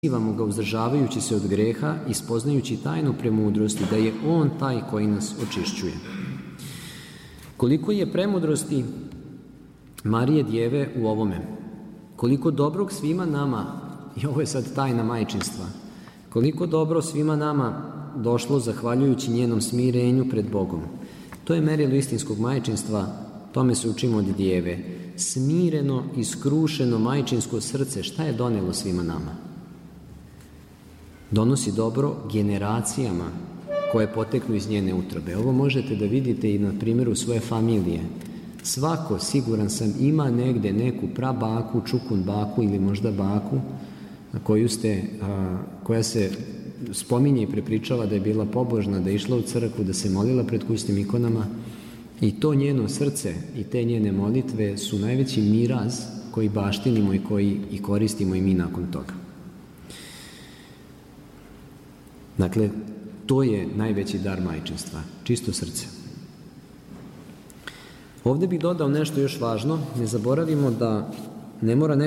Pozivamo ga uzdržavajući se od greha i spoznajući tajnu premudrosti, da je On taj koji nas očišćuje. Koliko je premudrosti Marije Djeve u ovome, koliko dobrog svima nama, i ovo je sad tajna majčinstva, koliko dobro svima nama došlo zahvaljujući njenom smirenju pred Bogom. To je merilo istinskog majčinstva, tome se učimo od Djeve. Smireno i skrušeno majčinsko srce, šta je donelo svima nama? Donosi dobro generacijama koje poteknu iz njene utrobe. Ovo možete da vidite i na primjeru svoje familije. Svako, siguran sam, ima negde neku prabaku, čukun baku ili možda baku koja se spominje i prepričava da je bila pobožna, da je išla u crkvu, da se molila pred kućnim ikonama, i to njeno srce i te njene molitve su najveći miraz koji baštinimo i koji i koristimo i mi nakon toga. Dakle, to je najveći dar majčinstva, čisto srce. Ovdje bih dodao nešto još važno, ne zaboravimo da ne mora